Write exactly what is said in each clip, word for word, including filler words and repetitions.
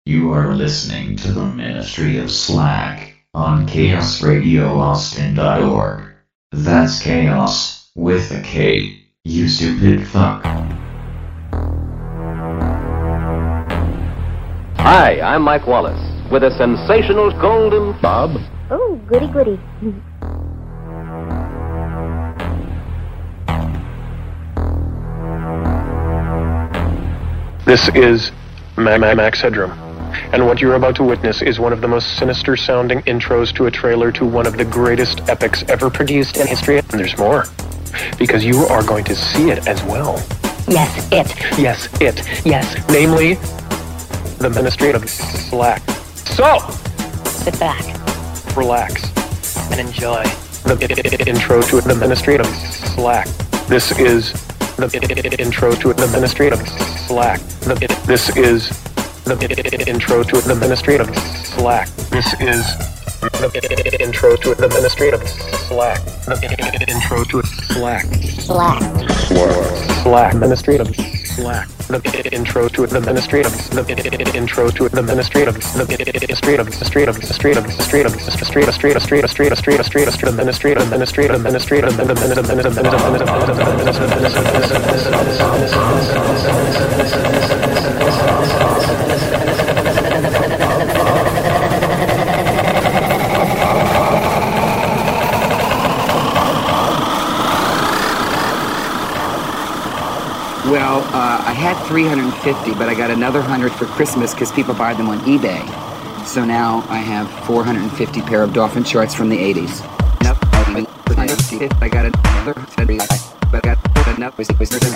You are listening to the Ministry of Slack on chaos radio austin dot org. That's chaos with a K, you stupid fuck. Hi, I'm Mike Wallace with a sensational golden bob. Oh, goody goody. This is Ma- Ma- Max Headroom, and what you're about to witness is one of the most sinister-sounding intros to a trailer to one of the greatest epics ever produced in history. And there's more, because you are going to see it as well. Yes, it. Yes, it. Yes, namely, the Ministry of Slack. So, Sit back. relax, and enjoy the i- i- intro to the Ministry of Slack. This is the i- i- intro to the Ministry of Slack. The i- This is the i- i- intro to the Ministry of Slack. This is the i- i- intro to the Ministry of Slack. The i- i- intro to Slack. Slack. Slack. Ministry of Slack. The i- i- intro to the Ministry of the i- i- intro to the Ministry of the i- i- street of the street of the street of the street of the street of street of street of street of street of street of street of the Ministry of the Ministry of the Ministry of the Ministry of the Ministry Well, uh, I had three hundred fifty, but I got another one hundred for Christmas because people buy them on eBay. So now I have four hundred fifty pair of dolphin shorts from the eighties. Nope, I got another, but I got another, was it was the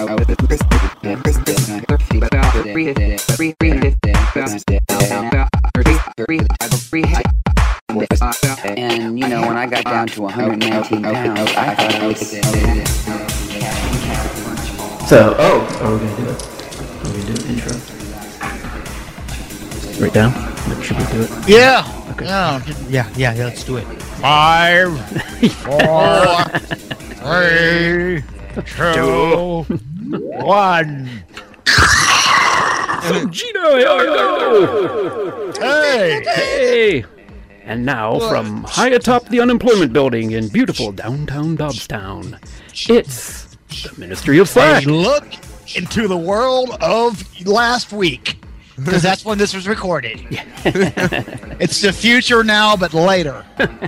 and you know, when I got down to one hundred nineteen pounds, I thought I was. So, oh, are we gonna do it? Are we gonna do an intro? Right now? Should we do it? Yeah. Okay. Yeah, yeah, yeah, yeah, let's do it. Five, four, three, two, one. Gino! Hey! Hey! And now, from high atop the unemployment building in beautiful downtown Dobbstown, it's the Ministry of Hey, Slack. look into the world of last week, because that's when this was recorded. It's the future now, but later.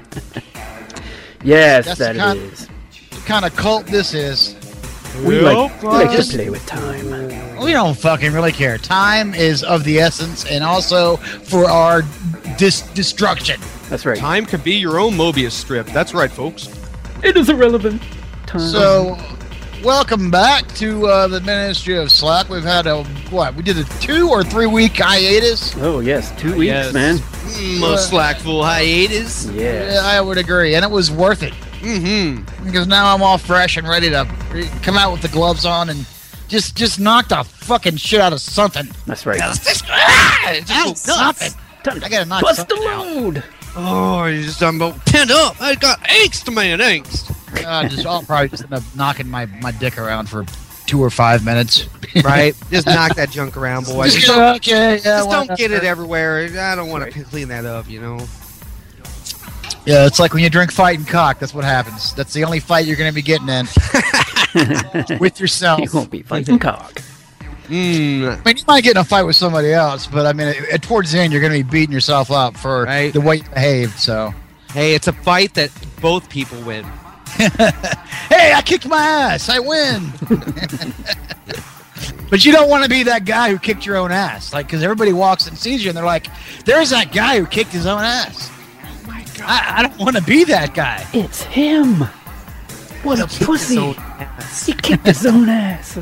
Yes, That's that the kind- it is. What kind of cult this is? We like, we like to just- play with time. We don't fucking really care. Time is of the essence, and also for our dis- destruction. That's right. Time could be your own Mobius strip. That's right, folks. It is irrelevant. Time. So, welcome back to uh, the Ministry of Slack. We've had a, what, we did a two or three week hiatus? Oh, yes, two weeks, Yes. man. Mm, Most slackful hiatus. Yes. Yeah, I would agree, and it was worth it. Mm-hmm. Because now I'm all fresh and ready to re- come out with the gloves on and just just knock the fucking shit out of something. That's right. Just, ah, just something. Time to I gotta knock bust the something out. load. Oh, you're just talking about pent up. I got angst, man, angst. Uh, just, I'll probably just end up knocking my, my dick around for two or five minutes. Right? Just knock that junk around, boy. Just, Just, don't, okay, yeah, just why don't get it not? everywhere. I don't want to clean that up, you know. Yeah, it's like when you drink fighting cock. That's what happens. That's the only fight you're going to be getting in with yourself. You won't be fighting cock. Mm. I mean, you might get in a fight with somebody else, but I mean, at, at- towards the end, you're going to be beating yourself up for Right. the way you behaved. So, Hey, it's a fight that both people win. hey, I kicked my ass. I win. But you don't want to be that guy who kicked your own ass, like, because everybody walks and sees you, and they're like, "There's that guy who kicked his own ass." Oh my God, I, I don't want to be that guy. It's him. What a pussy. He kicked his own ass.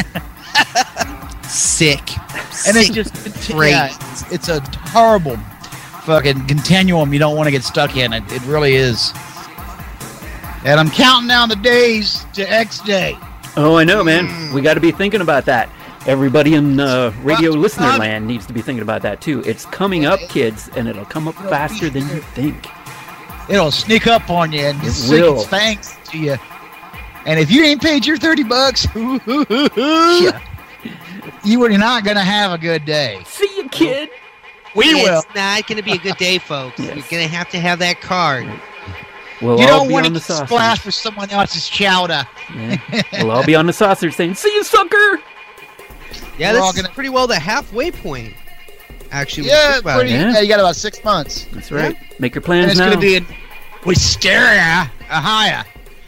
Sick. And it's Sick. just Great. yeah, it's, it's a horrible fucking continuum you don't want to get stuck in. It, it really is. And I'm counting down the days to X Day. Oh, I know, man. We got to be thinking about that. Everybody in uh, radio Well, listener um, land needs to be thinking about that, too. It's coming up, kids, and it'll come up faster than you think. It'll sneak up on you and It sink will. its fangs to you. And if you ain't paid your thirty bucks, Yeah. you are not going to have a good day. See you, kid. We will. It's not going to be a good day, folks. Yes. You're going to have to have that card. We'll You all don't be want on to the get saucer. splashed with someone else's chowder. Yeah. We'll all be on the saucer saying, "See you, sucker!" Yeah, We're this all is gonna- pretty well the halfway point. Actually, when you Yeah, think about pretty, it. Yeah. yeah, you got about six months. That's right. Make your And plans it's now. going to be in Wisteria, Ohio.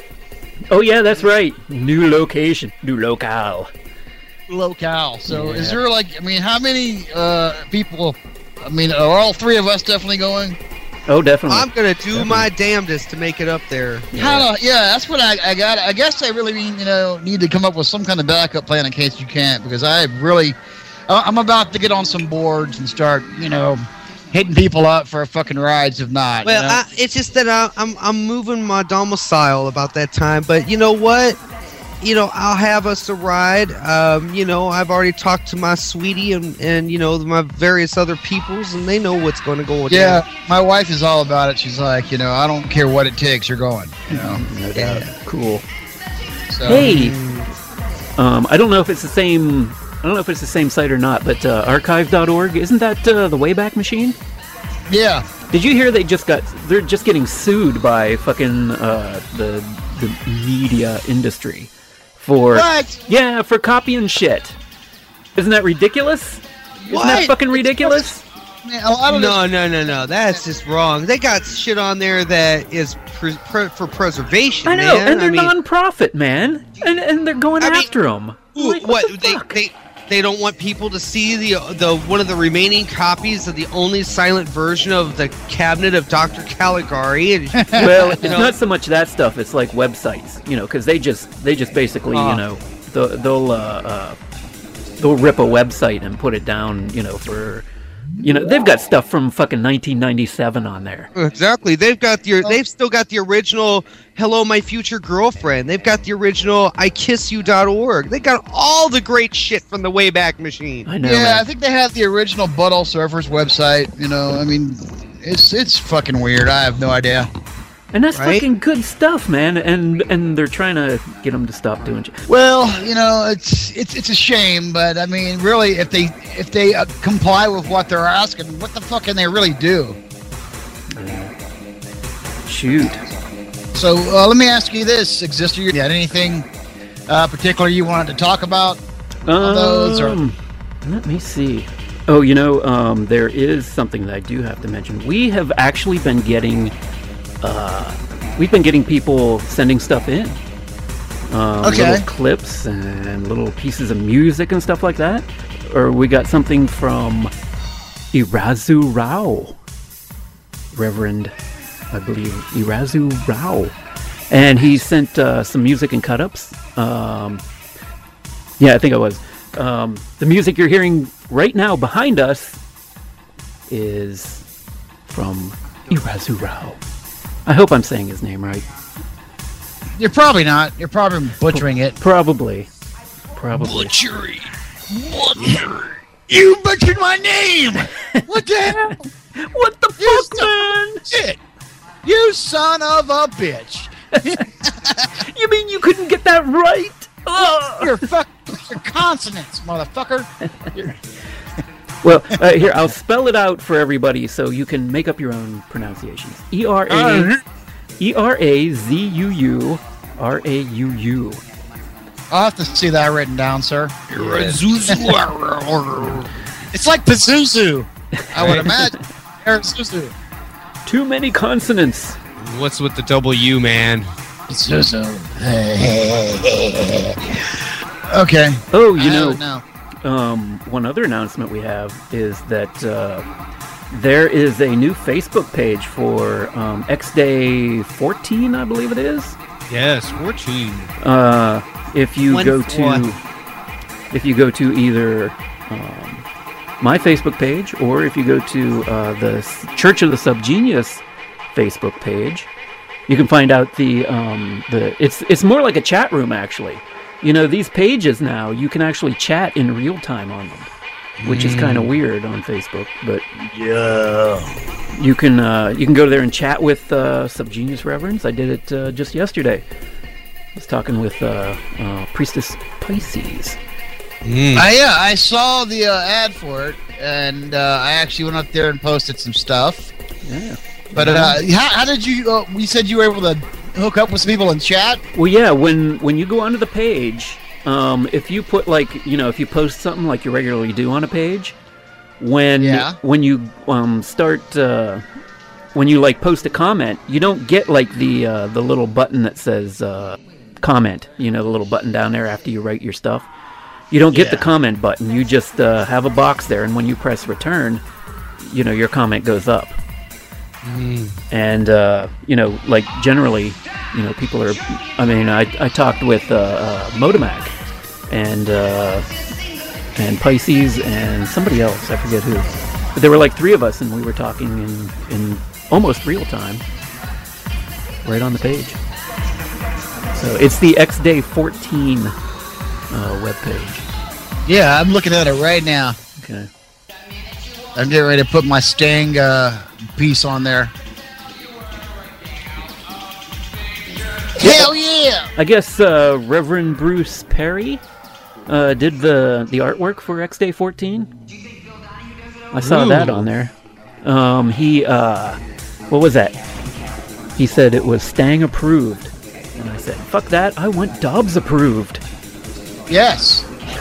Oh yeah, that's right. New location, new locale. Locale. So is Yeah. there like, I mean, how many uh, people, I mean, are all three of us definitely going? Oh, definitely. I'm going to do my damnedest to make it up there. How to, yeah, that's what I, I got. I guess I really mean, you know, need to come up with some kind of backup plan in case you can't, because I really, I- I'm about to get on some boards and start, you know, hitting people up for fucking rides if not. Well, you know? I, it's just that I, I'm I'm moving my domicile about that time. But you know what? You know, I'll have us a ride. Um, you know, I've already talked to my sweetie and and you know my various other peoples, and they know what's going to go on. yeah, my wife is all about it. She's like, you know, I don't care what it takes, you're going. You know. No doubt. Cool. So, Hey, um, I don't know if it's the same. I don't know if it's the same site or not, but uh, archive dot org, isn't that uh, the Wayback Machine? yeah. Did you hear they just got? They're just getting sued by fucking uh, the the media industry for What? yeah for copying shit. Isn't that ridiculous? Isn't that What? fucking ridiculous? Man, a lot of this- No, no, no, no. That's just wrong. They got shit on there that is pre- pre- for preservation. I know, man. and they're I mean, non-profit, man, and and they're going I mean, after them. Ooh, Like, what the they, fuck? they they don't want people to see the the one of the remaining copies of the only silent version of the Cabinet of Doctor Caligari. And, Well, it's you know, not so much that stuff. It's like websites, you know, because they just they just basically, Oh. you know, they'll they'll, uh, uh, they'll rip a website and put it down, you know, for, you know, they've got stuff from fucking nineteen ninety-seven on there. exactly. They've got the they've still got the original "Hello, My Future Girlfriend." They've got the original "I Kiss You dot org." They got all the great shit from the Wayback Machine. I know. Yeah, man. I think they have the original Butthole Surfers website. You know, I mean, it's it's fucking weird. I have no idea. And that's Right? fucking good stuff, man. And and they're trying to get them to stop doing shit. Well, you know, it's it's it's a shame, but I mean, really, if they if they uh, comply with what they're asking, what the fuck can they really do? Shoot. So uh, let me ask you this, Exister, you had anything uh, particular you wanted to talk about? on those, or- Um, let me see. Oh, you know, um, there is something that I do have to mention. We have actually been getting, uh, we've been getting people sending stuff in. Um, Okay. Little clips and little pieces of music and stuff like that. Or we got something from Irazu Rao, Reverend, I believe, Irazu Rao. And he sent uh, some music and cut-ups. Um, yeah, I think it was. Um, the music you're hearing right now behind us is from Irazu Rao. I hope I'm saying his name right. You're probably not. You're probably butchering it. Probably. Probably. Butchery. Butchery. You butchered my name! What the hell? What the You fuck, son man? of a shit! You son of a bitch! You mean you couldn't get that right? Ugh. You're fuck. Your consonants, motherfucker. You're- Well, uh, here, I'll spell it out for everybody so you can make up your own pronunciations. E R A E R A Z U U R A U U. I'll have to see that written down, sir. It's like Pazuzu. I would imagine. Pazuzu. Too many consonants. What's with the W, man? Pazuzu. Okay. Oh, you I know, don't know. um, one other announcement we have is that uh, there is a new Facebook page for um, X Day fourteen, I believe it is. Yes, fourteen. Uh, if you One go four. to, if you go to either um, my Facebook page or if you go to uh, the S- Church of the Subgenius Facebook page, you can find out the um, the. It's it's more like a chat room actually. You know, these pages now you can actually chat in real time on them, which is kind of weird on Facebook. But Yeah. you can uh, you can go there and chat with uh, Subgenius Reverends. I did it uh, just yesterday. I was talking with uh, uh, Priestess Pisces. Mm. I, yeah, I saw the uh, ad for it, and uh, I actually went up there and posted some stuff. Yeah. But uh, how, how did you? Uh, you said you were able to hook up with some people in chat. Well, yeah. When when you go onto the page, um, if you put like you know if you post something like you regularly do on a page, when Yeah. when you um, start uh, when you like post a comment, you don't get like the uh, the little button that says uh, comment. You know, the little button down there after you write your stuff. You don't get Yeah. the comment button. You just uh, have a box there, and when you press return, you know your comment goes up. Mm. And uh, you know, like generally, you know, people are. I mean, I I talked with uh, uh, Motomac and uh, and Pisces and somebody else. I forget who. But there were like three of us, and we were talking in in almost real time, right on the page. So it's the X Day fourteen uh, webpage. Yeah, I'm looking at it right now. Okay. I'm getting ready to put my Stang uh, piece on there. Hell yeah! I guess uh, Reverend Bruce Perry uh, did the the artwork for X Day fourteen. I saw Ooh. that on there. Um, he, uh, what was that? He said it was Stang approved. And I said, fuck that, I want Dobbs approved. Yes.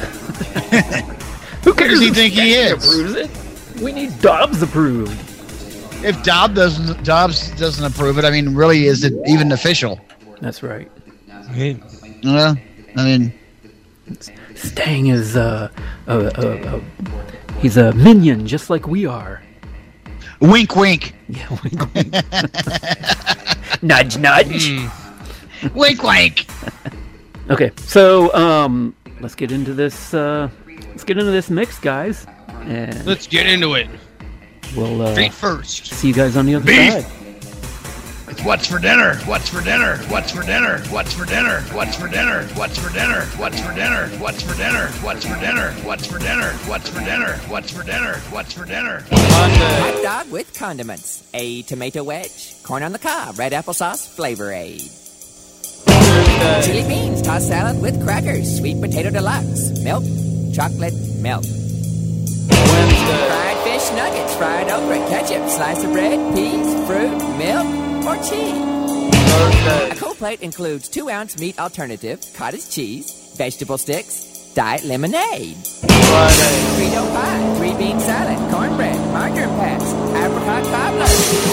Who cares does he if think he Stang is? approves it? We need Dobbs approved. If Dobbs doesn't, Dobbs doesn't approve it, I mean, really, is it even official? That's right. Hey. Well, I mean, Stang is, uh, a, a, a, he's a minion just like we are. wink, wink. Yeah, wink, wink. Nudge, nudge. Mm. Wink, wink. Okay, so um, let's get into this. Uh, let's get into this mix, guys, and Let's get into it. we'll uh, Feet first. see you guys on the other Beef. side. It's what's for dinner? What's for dinner? What's for dinner? What's for dinner? What's for dinner? What's for dinner? What's for dinner? What's for dinner? What's for dinner? What's for dinner? What's for dinner? What's for dinner? What's for dinner? Hot dog with condiments. A tomato wedge. Corn on the cob. Red applesauce. Flavor aid. Chili beans. Tossed salad with crackers. Sweet potato deluxe. Milk. Chocolate milk. Fried fish nuggets. Fried okra. Ketchup. Slice of bread. Peas. Fruit. Milk. Or cheese. A cold plate includes two ounce meat alternative. Cottage cheese. Vegetable sticks. Diet lemonade. Frito pie. Three bean salad. Cornbread. Margarine pass. Apricot cobbler.